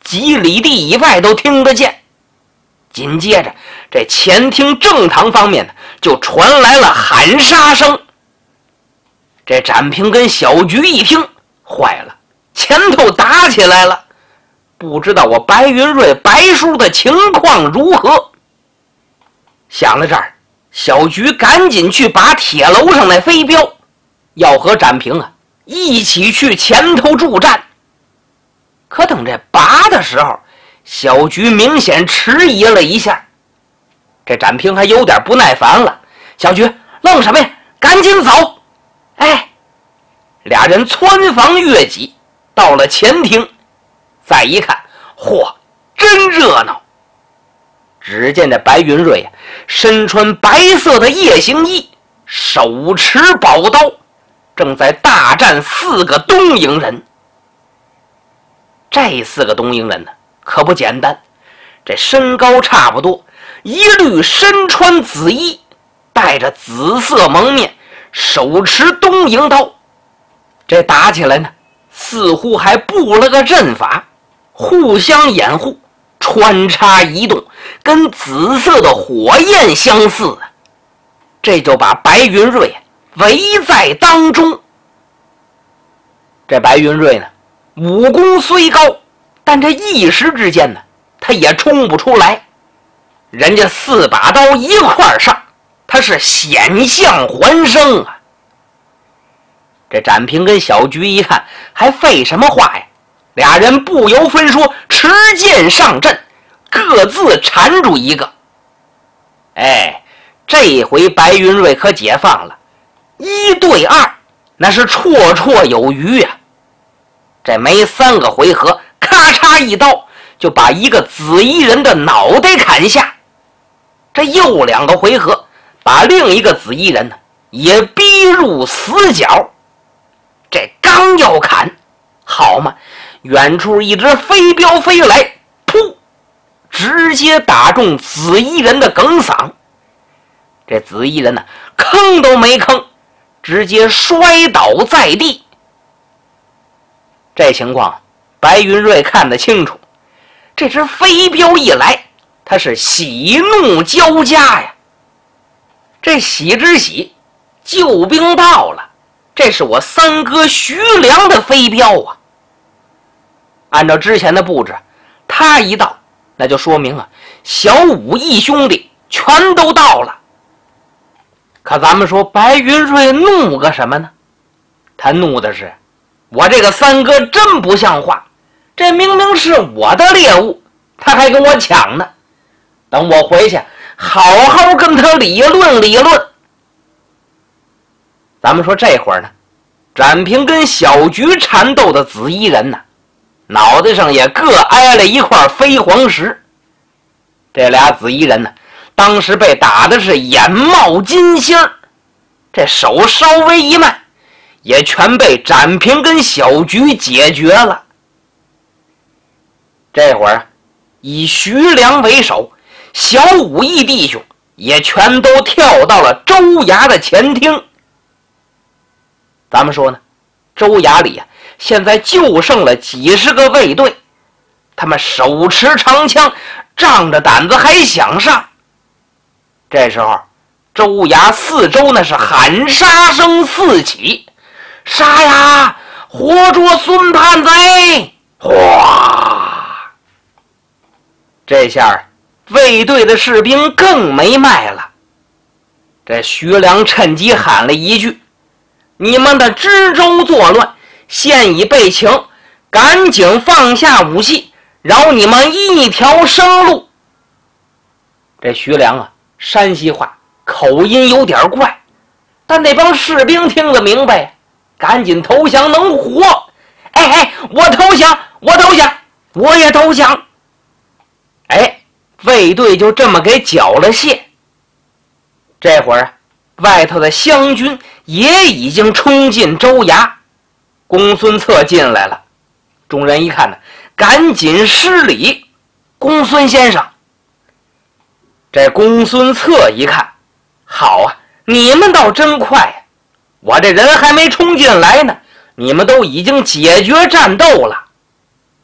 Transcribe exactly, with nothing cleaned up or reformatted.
几里地以外都听得见。紧接着，这前厅正堂方面呢，就传来了喊杀声。这展平跟小菊一听，坏了，前头打起来了，不知道我白云瑞白叔的情况如何。想到这儿，小菊赶紧去拔铁楼上那飞镖，要和展平啊一起去前头助战。可等这拔的时候，小菊明显迟疑了一下。这展平还有点不耐烦了，小菊愣什么呀，赶紧走。哎，俩人穿房越脊，到了前厅，再一看，嚯，真热闹。只见这白云瑞啊，身穿白色的夜行衣，手持宝刀，正在大战四个东瀛人。这四个东瀛人呢，可不简单，这身高差不多，一律身穿紫衣，戴着紫色蒙面，手持东瀛刀。这打起来呢，似乎还布了个阵法，互相掩护，穿插移动，跟紫色的火焰相似啊！这就把白云瑞围在当中。这白云瑞呢，武功虽高，但这一时之间呢，他也冲不出来。人家四把刀一块上，他是险象环生啊！这展平跟小菊一看，还废什么话呀？俩人不由分说，持剑上阵，各自缠住一个。哎，这回白云瑞可解放了，一对二，那是绰绰有余啊！这没三个回合，咔嚓一刀就把一个紫衣人的脑袋砍下。这又两个回合，把另一个紫衣人呢也逼入死角。这刚要砍，好嘛，远处一只飞镖飞来，噗，直接打中紫衣人的梗嗓。这紫衣人呢，吭都没吭，直接摔倒在地。这情况白云瑞看得清楚，这只飞镖一来，他是喜怒交加呀。这喜之喜，救兵到了，这是我三哥徐良的飞镖啊。按照之前的布置，他一到，那就说明啊，小武义兄弟全都到了。可咱们说白云瑞怒个什么呢？他怒的是，我这个三哥真不像话，这明明是我的猎物，他还跟我抢呢。等我回去好好跟他理论理论。咱们说这会儿呢，展平跟小菊缠斗的紫衣人呢，脑袋上也各挨了一块飞黄石。这俩紫衣人呢，当时被打的是眼冒金星，这手稍微一慢，也全被展平跟小菊解决了。这会儿以徐良为首，小武义弟兄也全都跳到了州衙的前厅。咱们说呢，州衙里啊，现在就剩了几十个卫队，他们手持长枪，仗着胆子还想上。这时候州衙四周那是喊杀声四起，杀呀，活捉孙叛贼！哗！这下卫队的士兵更没卖了。这徐良趁机喊了一句，你们的知州作乱，现已被擒，赶紧放下武器，饶你们一条生路。这徐良啊，山西话口音有点怪，但那帮士兵听得明白，赶紧投降能活。哎哎，我投降，我投降，我也投降。哎，卫队就这么给缴了械。这会儿外头的湘军也已经冲进州衙，公孙策进来了。众人一看呢，赶紧施礼，公孙先生。这公孙策一看，好啊，你们倒真快呀，我这人还没冲进来呢，你们都已经解决战斗了。